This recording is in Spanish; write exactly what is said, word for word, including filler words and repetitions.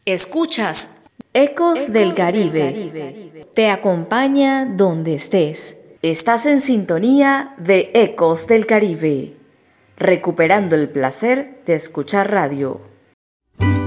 Escuchas Ecos del Caribe. Te acompaña donde estés. Estás en sintonía de Ecos del Caribe, recuperando el placer de escuchar radio.